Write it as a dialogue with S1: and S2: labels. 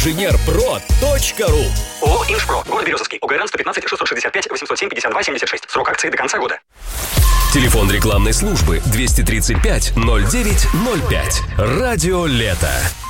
S1: Инженерпро.ру.
S2: ООО «Инжпро». Город Березовский. УГРН 115 665 807 52 76. Срок акции до конца года.
S1: Телефон рекламной службы 235 09 05. Радио «Лето».